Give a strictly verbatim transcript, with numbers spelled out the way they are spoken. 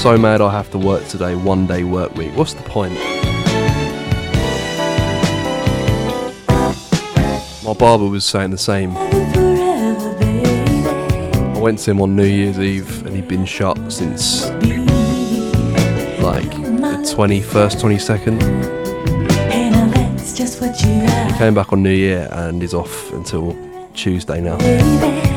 so mad I have to work today, one day work week. What's the point? My barber was saying the same. I went to him on New Year's Eve and he'd been shut since like the twenty-first, twenty-second. He came back on New Year and is off until Tuesday now.